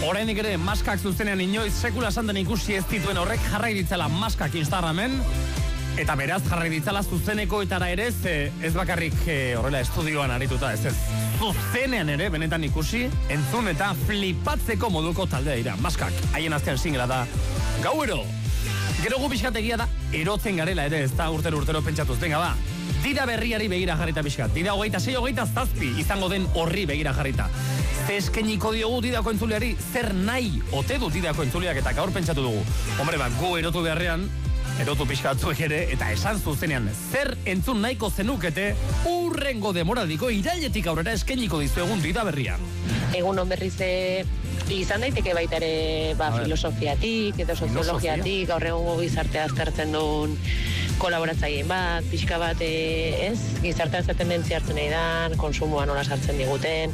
Oraindik ere maskak zuzenean inoiz sekula esan den ikusi ez dituen horrek jarrai ditzala maskak Instagramen, eta beraz jarrai ditzala zuzenekoetara ere ez bakarrik horrela estudioan arituta, ez zuzenean ere benetan ikusi, entzun eta flipatzeko moduko taldea dira. Maskak, haien azken singlea da Gauero. Gero gu pixkategia da erotzen garela ere, ez da urtero pentsatuz, venga ba. Dira berriari begira jarrita pixkat. Dira 26-27 izango den horri begira jarrita. Ze eskeniko diogu didako entzuleari, zer nahi ote du didako entzuleak, eta gaur pentsatu dugu. Hombre, gu erotu beharrean, erotu pixkatzuek ere, eta esan zuzenean, zer entzun nahiko zenukete urrengo demoraldiko irailetik aurrera eskeniko dizuegun dida berrian. Egun berriz izan daiteke baita ere filosofiatik edo soziologiatik, gaur egungo gizartea aztertzen duen kolaboratzaileen bat, pixka bat gizartean zer tendentzia hartzen nahi dan, konsumoa nola sartzen diguten,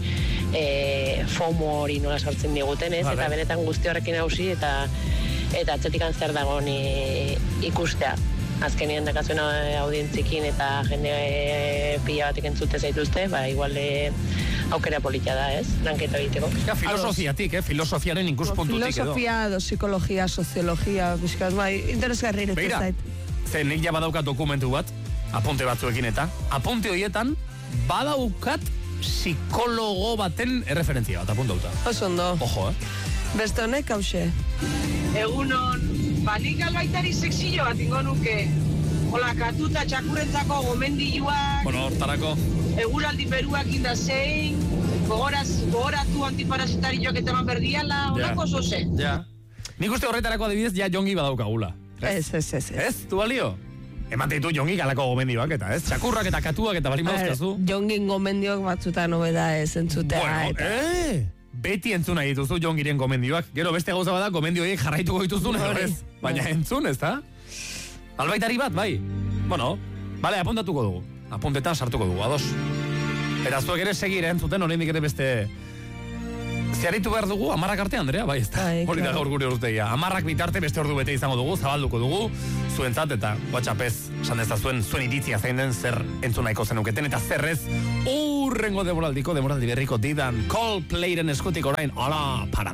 FOMO hori nola sartzen diguten, eta benetan guzti horrekin hausi eta atzetikan zer dagoen ikustea. Azkenean dakazuen audientzikin eta jende pila batek entzute zaituzte, igual aukera polita da, lanketa egiteko. Filosofiatik, filosofiaren ikuspuntutik edo. Filosofia, psikologia, soziologia, bizkaz, interesgarri ere zait. Ze nik ja badaukat dokumentu bat, apunte batzuekin eta, apunte horietan badaukat psikologo baten erreferentzia bat, apuntauta. Oso ondo. Ojo, Beste honek, hause. Egunon, nik albaitari sexillo bat ingo nuke. Hola, katuta txakurrentzako gomendioak. Bueno, hortarako. Eguraldi beruak indazein, gogoratu antiparasitarioak eta eman berdiala, holako zoze. Ja. Nik uste horretarako adibidez, ja jongi badaukagula. Ez. Ez, du balio? Emate ditu jongi galako gomendioak eta, ez? Txakurrak eta katuak eta balin mauzkazu. Jongin gomendioak batzutan nobeda ez entzutea. Bueno, beti entzuna dituzu jongiren gomendioak. Gero beste gauza bada, gomendioiek jarraituko dituzun, ez? Baina entzun, ez da? Albaitari bat, bai. Bueno, bale, apuntatuko dugu. Apuntetan sartuko dugu, ados. Eta zuek ere segire entzuten, oraindik ere beste... Zearitu behar dugu, 10 arte, Andrea, bai, ez da? Hori da gaur gure urtegia. 10 bitarte beste ordu bete izango dugu, zabalduko dugu, zuentzat, eta WhatsAppez, esan ez da zuen iritzia zein den, zer entzun nahiko zenuketen, eta zerrez, urrengo demoraldi berriko didan, Coldplayren eskutik orain, ala, para.